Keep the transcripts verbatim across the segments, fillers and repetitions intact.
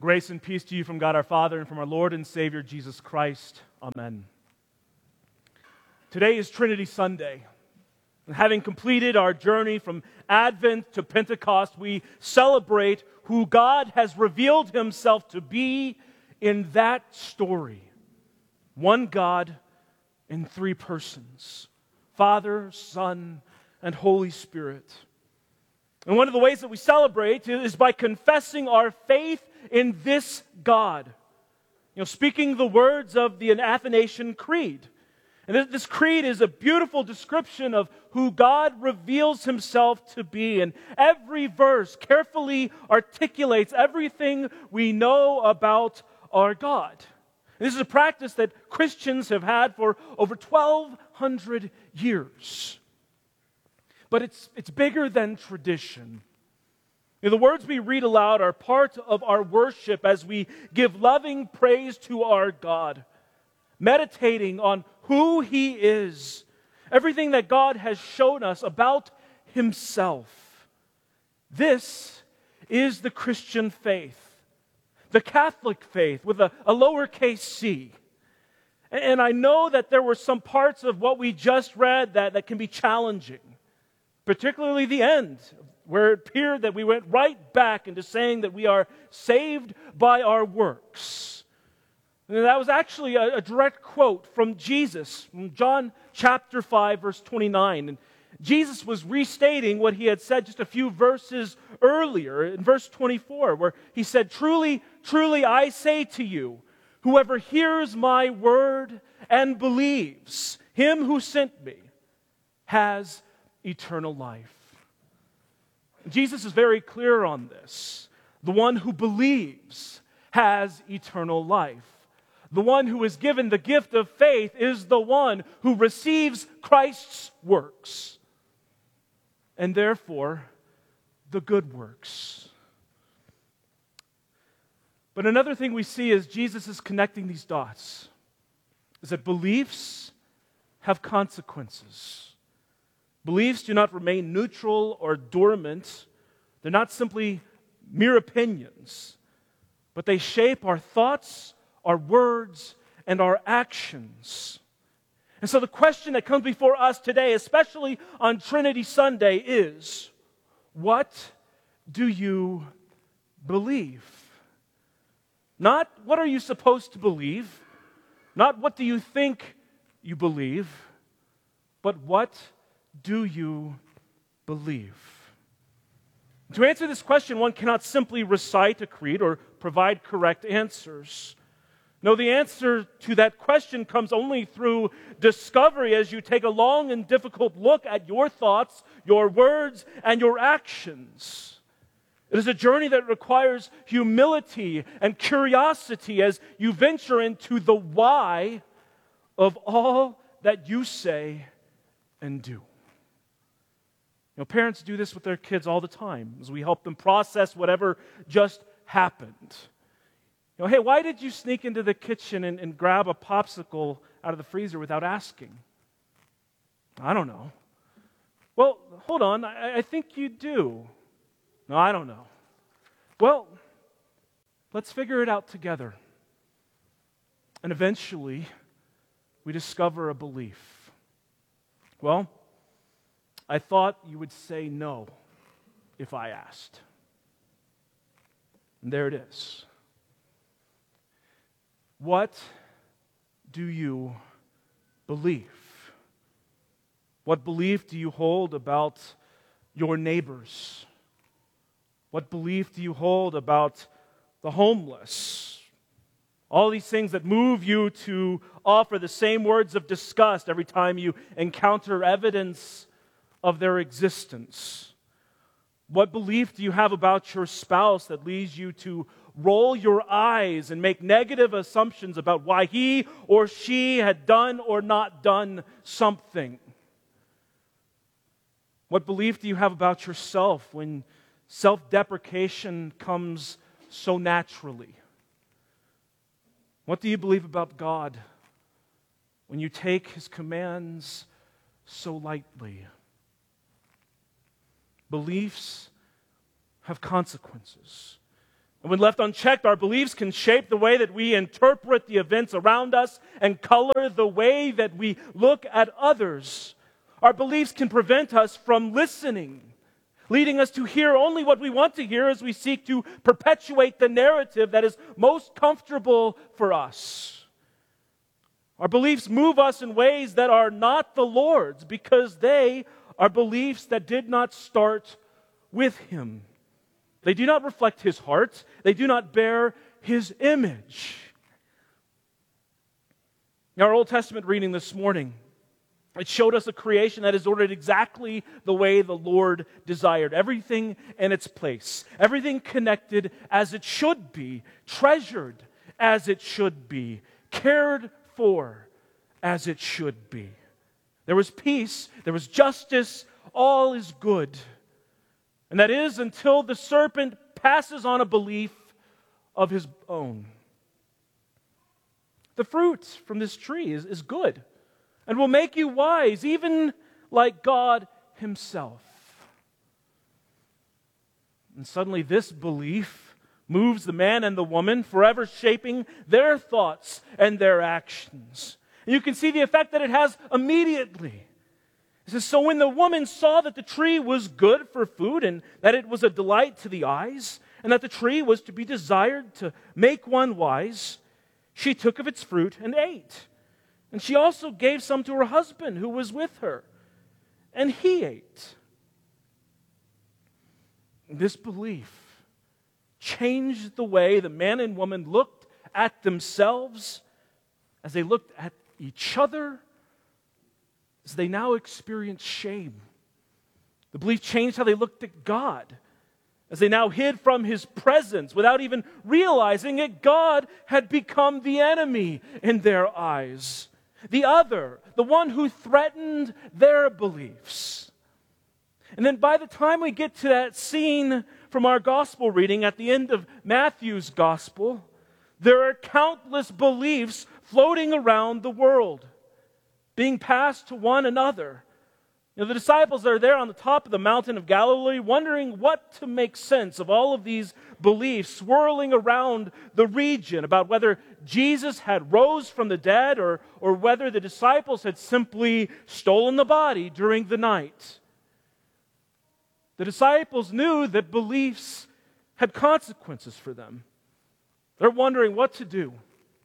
Grace and peace to you from God our Father and from our Lord and Savior Jesus Christ. Amen. Today is Trinity Sunday. And having completed our journey from Advent to Pentecost, we celebrate who God has revealed Himself to be in that story. One God in three persons: Father, Son, and Holy Spirit. And one of the ways that we celebrate is by confessing our faith in this God. You know, speaking the words of the Athanasian Creed. And this, this creed is a beautiful description of who God reveals Himself to be. And every verse carefully articulates everything we know about our God. And this is a practice that Christians have had for over twelve hundred years. But it's, it's bigger than tradition. You know, the words we read aloud are part of our worship as we give loving praise to our God, meditating on who He is, everything that God has shown us about Himself. This is the Christian faith, the Catholic faith with a, a lowercase c. And I know that there were some parts of what we just read that, that can be challenging. Particularly the end, where it appeared that we went right back into saying that we are saved by our works. And that was actually a, a direct quote from Jesus, from John chapter five, verse twenty-nine. And Jesus was restating what He had said just a few verses earlier, in verse twenty-four, where He said, "Truly, truly, I say to you, whoever hears my word and believes Him who sent me has eternal life." Jesus is very clear on this. The one who believes has eternal life. The one who is given the gift of faith is the one who receives Christ's works, and therefore the good works. But another thing we see as Jesus is connecting these dots is that beliefs have consequences. Beliefs do not remain neutral or dormant. They're not simply mere opinions, but they shape our thoughts, our words, and our actions. And so the question that comes before us today, especially on Trinity Sunday, is, what do you believe? Not what are you supposed to believe, not what do you think you believe, but what do you believe? To answer this question, one cannot simply recite a creed or provide correct answers. No, the answer to that question comes only through discovery as you take a long and difficult look at your thoughts, your words, and your actions. It is a journey that requires humility and curiosity as you venture into the why of all that you say and do. You know, parents do this with their kids all the time as we help them process whatever just happened. You know, hey, why did you sneak into the kitchen and, and grab a popsicle out of the freezer without asking? I don't know. Well, hold on, I, I think you do. No, I don't know. Well, let's figure it out together. And eventually, we discover a belief. Well, I thought you would say no if I asked. And there it is. What do you believe? What belief do you hold about your neighbors? What belief do you hold about the homeless? All these things that move you to offer the same words of disgust every time you encounter evidence of their existence. What belief do you have about your spouse that leads you to roll your eyes and make negative assumptions about why he or she had done or not done something? What belief do you have about yourself when self-deprecation comes so naturally? What do you believe about God when you take His commands so lightly? Beliefs have consequences. And when left unchecked, our beliefs can shape the way that we interpret the events around us and color the way that we look at others. Our beliefs can prevent us from listening, leading us to hear only what we want to hear as we seek to perpetuate the narrative that is most comfortable for us. Our beliefs move us in ways that are not the Lord's because they are beliefs that did not start with Him. They do not reflect His heart. They do not bear His image. In our Old Testament reading this morning, it showed us a creation that is ordered exactly the way the Lord desired. Everything in its place. Everything connected as it should be. Treasured as it should be. Cared for as it should be. There was peace. There was justice. All is good. And that is until the serpent passes on a belief of his own. The fruit from this tree is, is good and will make you wise, even like God Himself. And suddenly this belief moves the man and the woman, forever shaping their thoughts and their actions. And you can see the effect that it has immediately. It says, so when the woman saw that the tree was good for food and that it was a delight to the eyes and that the tree was to be desired to make one wise, she took of its fruit and ate. And she also gave some to her husband who was with her, and he ate. This belief changed the way the man and woman looked at themselves, as they looked at each other, as they now experience shame. The belief changed how they looked at God, as they now hid from His presence without even realizing it. God had become the enemy in their eyes, the other, the one who threatened their beliefs. And then by the time we get to that scene from our gospel reading at the end of Matthew's gospel, there are countless beliefs floating around the world, being passed to one another. You know, the disciples are there on the top of the mountain of Galilee wondering what to make sense of all of these beliefs swirling around the region about whether Jesus had rose from the dead or, or whether the disciples had simply stolen the body during the night. The disciples knew that beliefs had consequences for them. They're wondering what to do.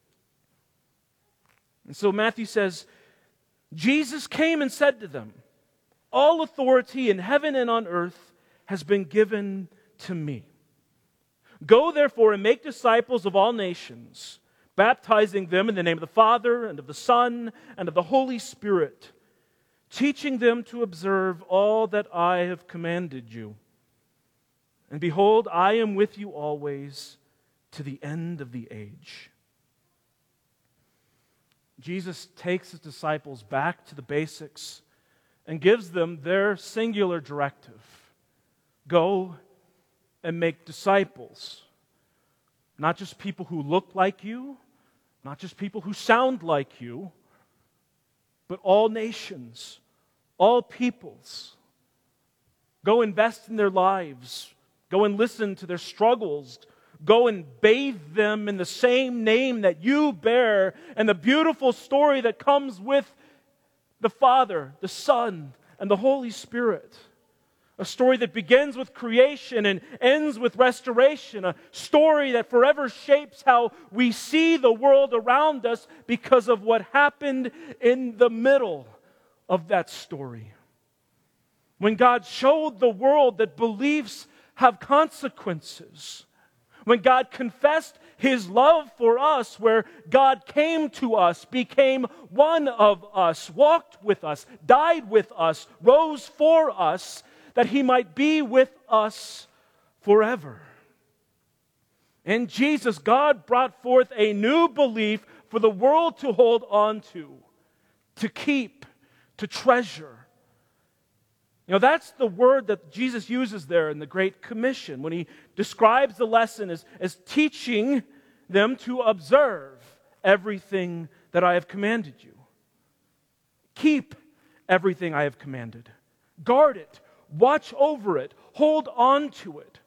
And so Matthew says, Jesus came and said to them, all authority in heaven and on earth has been given to me. Go therefore and make disciples of all nations, baptizing them in the name of the Father and of the Son and of the Holy Spirit, teaching them to observe all that I have commanded you. And behold, I am with you always to the end of the age. Jesus takes His disciples back to the basics and gives them their singular directive. Go and make disciples. Not just people who look like you, not just people who sound like you, but all nations, all peoples. Go invest in their lives. Go and listen to their struggles. Go and bathe them in the same name that you bear and the beautiful story that comes with the Father, the Son, and the Holy Spirit. A story that begins with creation and ends with restoration. A story that forever shapes how we see the world around us because of what happened in the middle of that story. When God showed the world that beliefs have consequences. When God confessed His love for us, where God came to us, became one of us, walked with us, died with us, rose for us, that He might be with us forever. In Jesus, God brought forth a new belief for the world to hold on to, to keep, to treasure. You know, that's the word that Jesus uses there in the Great Commission when He describes the lesson as, as teaching them to observe everything that I have commanded you. Keep everything I have commanded. Guard it. Watch over it. Hold on to it.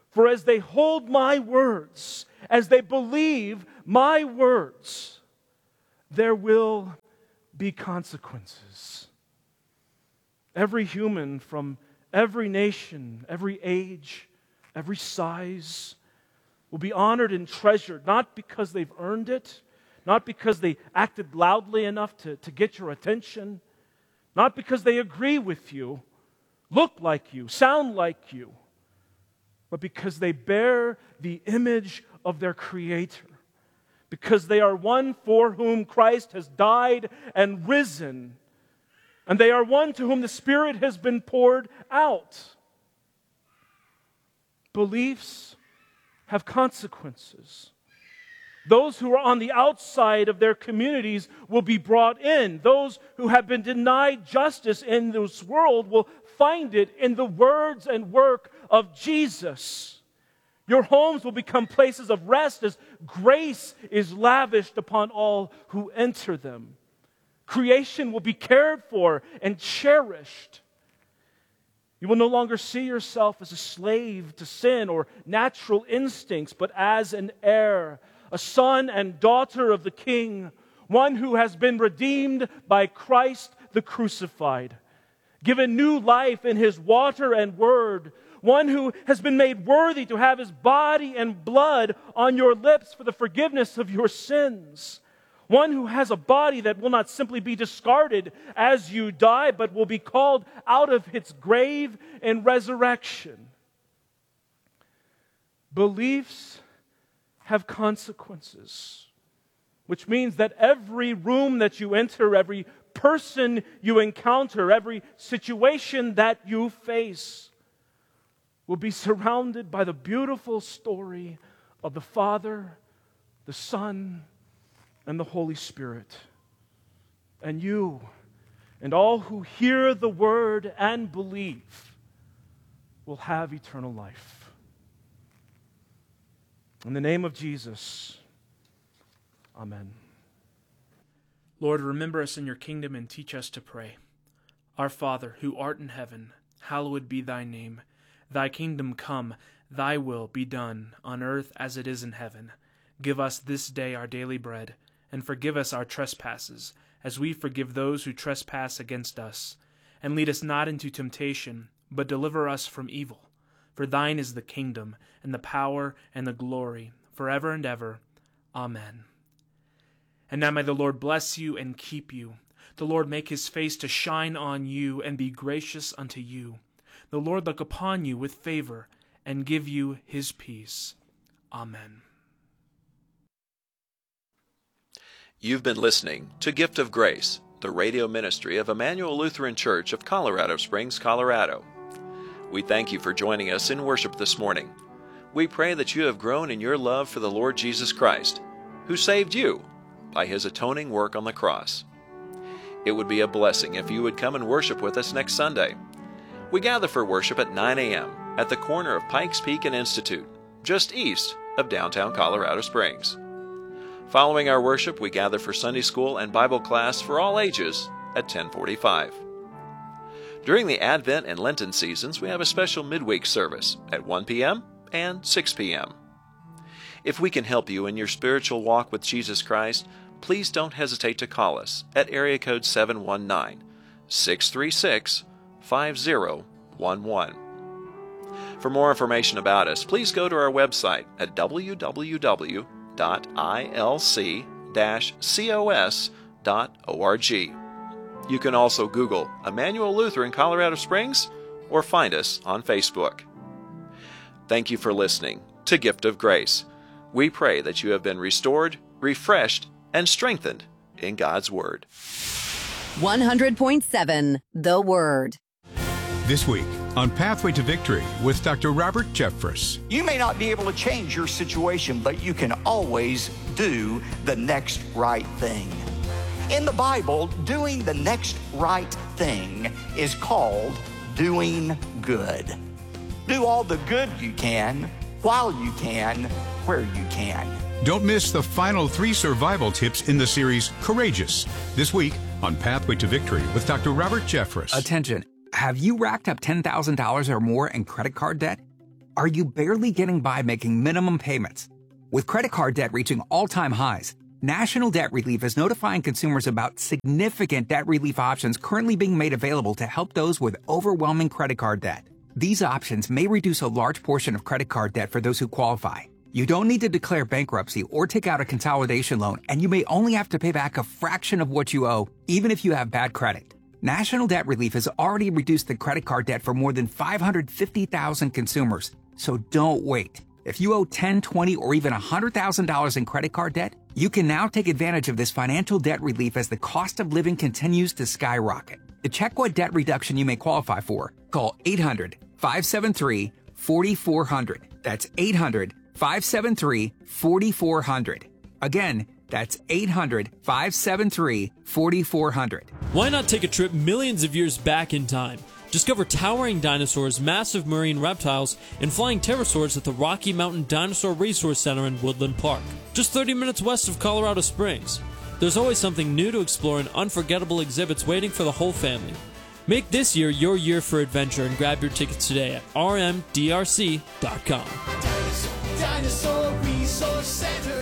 For as they hold my words, as they believe my words, there will be consequences. Every human from every nation, every age, every size will be honored and treasured, not because they've earned it, not because they acted loudly enough to, to get your attention, not because they agree with you, look like you, sound like you, but because they bear the image of their Creator, because they are one for whom Christ has died and risen, and they are one to whom the Spirit has been poured out. Beliefs have consequences. Those who are on the outside of their communities will be brought in. Those who have been denied justice in this world will find it in the words and work of Jesus. Your homes will become places of rest as grace is lavished upon all who enter them. Creation will be cared for and cherished. You will no longer see yourself as a slave to sin or natural instincts, but as an heir, a son and daughter of the King, one who has been redeemed by Christ the crucified, given new life in His water and word, one who has been made worthy to have His body and blood on your lips for the forgiveness of your sins, one who has a body that will not simply be discarded as you die, but will be called out of its grave in resurrection. Beliefs have consequences, which means that every room that you enter, every person you encounter, every situation that you face will be surrounded by the beautiful story of the Father, the Son, and the Holy Spirit. And you and all who hear the word and believe will have eternal life. In the name of Jesus, amen. Lord, remember us in your kingdom and teach us to pray. Our Father, who art in heaven, hallowed be thy name. Thy kingdom come, thy will be done, on earth as it is in heaven. Give us this day our daily bread, and forgive us our trespasses, as we forgive those who trespass against us. And lead us not into temptation, but deliver us from evil. For thine is the kingdom, and the power, and the glory, forever and ever. Amen. And now may the Lord bless you and keep you. The Lord make his face to shine on you and be gracious unto you. The Lord look upon you with favor and give you his peace. Amen. You've been listening to Gift of Grace, the radio ministry of Emmanuel Lutheran Church of Colorado Springs, Colorado. We thank you for joining us in worship this morning. We pray that you have grown in your love for the Lord Jesus Christ, who saved you by his atoning work on the cross. It would be a blessing if you would come and worship with us next Sunday. We gather for worship at nine a.m. at the corner of Pikes Peak and Institute, just east of downtown Colorado Springs. Following our worship, we gather for Sunday school and Bible class for all ages at ten forty-five. During the Advent and Lenten seasons, we have a special midweek service at one p.m. and six p.m. If we can help you in your spiritual walk with Jesus Christ, please don't hesitate to call us at area code seven one nine, six three six, five zero one one. For more information about us, please go to our website at w w w dot i l c dash cos dot org. You can also Google Emmanuel Lutheran Colorado Springs or find us on Facebook. Thank you for listening to Gift of Grace. We pray that you have been restored, refreshed, and strengthened in God's Word. one hundred point seven The Word. This week on Pathway to Victory with Doctor Robert Jeffress. You may not be able to change your situation, but you can always do the next right thing. In the Bible, doing the next right thing is called doing good. Do all the good you can, while you can, where you can. Don't miss the final three survival tips in the series Courageous, this week on Pathway to Victory with Doctor Robert Jeffress. Attention. Have you racked up ten thousand dollars or more in credit card debt? Are you barely getting by making minimum payments? With credit card debt reaching all-time highs, National Debt Relief is notifying consumers about significant debt relief options currently being made available to help those with overwhelming credit card debt. These options may reduce a large portion of credit card debt for those who qualify. You don't need to declare bankruptcy or take out a consolidation loan, and you may only have to pay back a fraction of what you owe, even if you have bad credit. National Debt Relief has already reduced the credit card debt for more than five hundred fifty thousand consumers, so don't wait. If you owe ten, twenty, or even one hundred thousand dollars in credit card debt, you can now take advantage of this financial debt relief as the cost of living continues to skyrocket. To check what debt reduction you may qualify for, call eight hundred, five seven three, four four zero zero. That's eight hundred, five seven three, four four zero zero. Again, that's eight hundred, five seven three, four four zero zero. Why not take a trip millions of years back in time? Discover towering dinosaurs, massive marine reptiles, and flying pterosaurs at the Rocky Mountain Dinosaur Resource Center in Woodland Park, just thirty minutes west of Colorado Springs. There's always something new to explore and unforgettable exhibits waiting for the whole family. Make this year your year for adventure and grab your tickets today at r m d r c dot com. Dinosaur, Dinosaur Resource Center,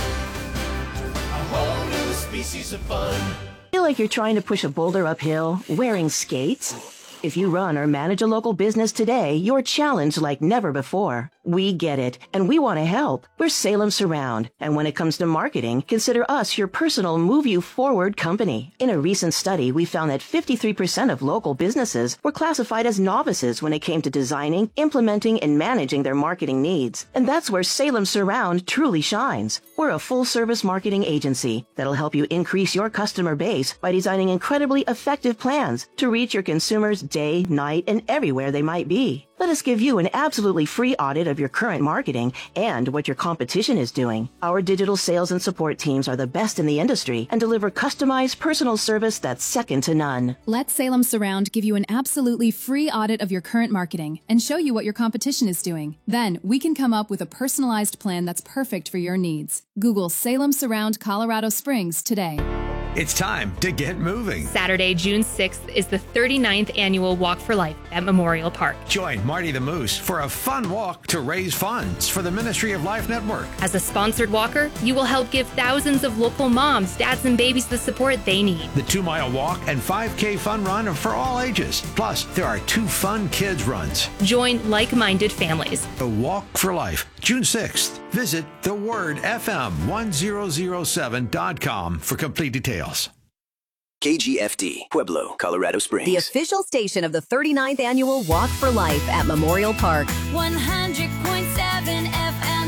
a whole new species of fun. Feel like you're trying to push a boulder uphill wearing skates? If you run or manage a local business today, you're challenged like never before. We get it, and we want to help. We're Salem Surround, and when it comes to marketing, consider us your personal Move You Forward company. In a recent study, we found that fifty-three percent of local businesses were classified as novices when it came to designing, implementing, and managing their marketing needs. And that's where Salem Surround truly shines. We're a full-service marketing agency that'll help you increase your customer base by designing incredibly effective plans to reach your consumers day, night, and everywhere they might be. Let us give you an absolutely free audit of your current marketing and what your competition is doing. Our digital sales and support teams are the best in the industry and deliver customized personal service that's second to none. Let Salem Surround give you an absolutely free audit of your current marketing and show you what your competition is doing. Then we can come up with a personalized plan that's perfect for your needs. Google Salem Surround Colorado Springs today. It's time to get moving. Saturday, June sixth is the thirty-ninth annual Walk for Life at Memorial Park. Join Marty the Moose for a fun walk to raise funds for the Ministry of Life Network. As a sponsored walker, you will help give thousands of local moms, dads, and babies the support they need. The two-mile walk and five K fun run are for all ages. Plus, there are two fun kids runs. Join like-minded families. The Walk for Life, June sixth. Visit the word f m one thousand seven dot com for complete details. K G F D, Pueblo, Colorado Springs. The official station of the thirty-ninth Annual Walk for Life at Memorial Park. one hundred point seven F M,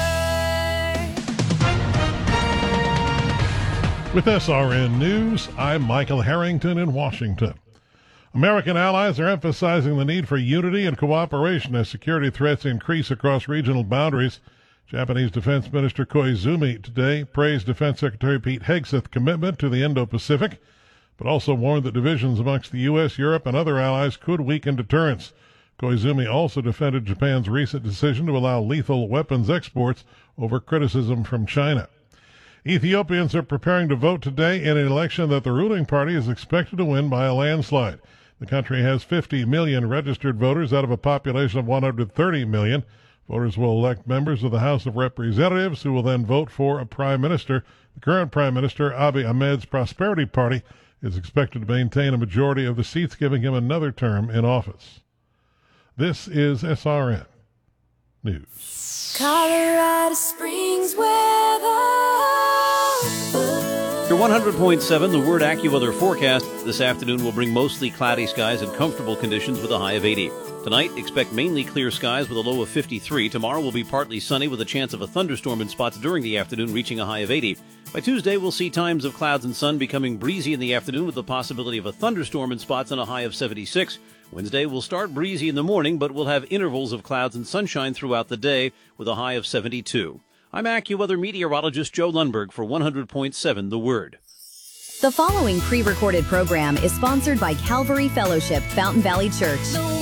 the Word. With S R N News, I'm Michael Harrington in Washington. American allies are emphasizing the need for unity and cooperation as security threats increase across regional boundaries. Japanese Defense Minister Koizumi today praised Defense Secretary Pete Hegseth's commitment to the Indo-Pacific, but also warned that divisions amongst the U S, Europe, and other allies could weaken deterrence. Koizumi also defended Japan's recent decision to allow lethal weapons exports over criticism from China. Ethiopians are preparing to vote today in an election that the ruling party is expected to win by a landslide. The country has fifty million registered voters out of a population of one hundred thirty million. Voters will elect members of the House of Representatives who will then vote for a prime minister. The current prime minister, Abiy Ahmed's Prosperity Party, is expected to maintain a majority of the seats, giving him another term in office. This is S R N News. Colorado Springs weather. Your one hundred point seven, the Word AccuWeather forecast this afternoon will bring mostly cloudy skies and comfortable conditions with a high of eighty. Tonight, expect mainly clear skies with a low of fifty-three. Tomorrow will be partly sunny with a chance of a thunderstorm in spots during the afternoon, reaching a high of eighty. By Tuesday, we'll see times of clouds and sun becoming breezy in the afternoon with the possibility of a thunderstorm in spots and a high of seventy-six. Wednesday will start breezy in the morning, but we'll have intervals of clouds and sunshine throughout the day with a high of seventy-two. I'm AccuWeather meteorologist Joe Lundberg for one hundred point seven The Word. The following pre-recorded program is sponsored by Calvary Fellowship, Fountain Valley Church.